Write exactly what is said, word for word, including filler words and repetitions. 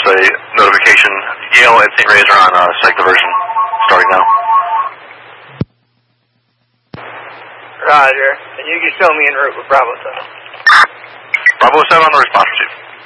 a notification. Yale and Saint Ray's are on uh, site diversion, starting now. Roger. And you can show me en route with Bravo seven. Bravo seven on the response, Chief.